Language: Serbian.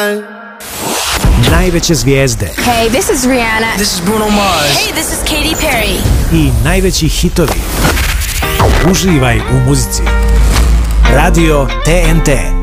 night. Najveće zvijezde. Hey, this is Rihanna. This is Bruno Mars. Hey, this is Katy Perry. I najveći hitovi. Uživaj u muzici. Radio TNT.